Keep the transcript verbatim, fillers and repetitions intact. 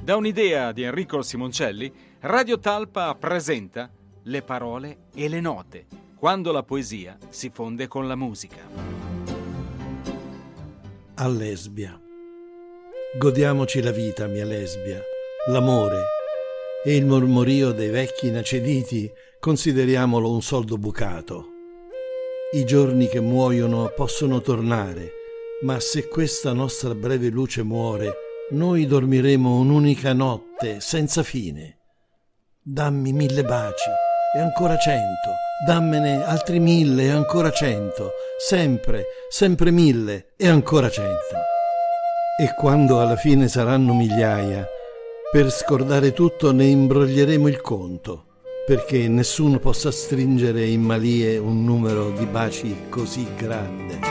Da un'idea di Enrico Simoncelli, Radio Talpa presenta Le parole e le note, quando la poesia si fonde con la musica. A Lesbia. Godiamoci la vita, mia lesbia, l'amore e il mormorio dei vecchi inaciditi consideriamolo un soldo bucato. I giorni che muoiono possono tornare, ma se questa nostra breve luce muore, noi dormiremo un'unica notte senza fine. Dammi mille baci e ancora cento, dammene altri mille e ancora cento, sempre, sempre mille e ancora cento. E quando alla fine saranno migliaia, per scordare tutto ne imbroglieremo il conto, perché nessuno possa stringere in malie un numero di baci così grande.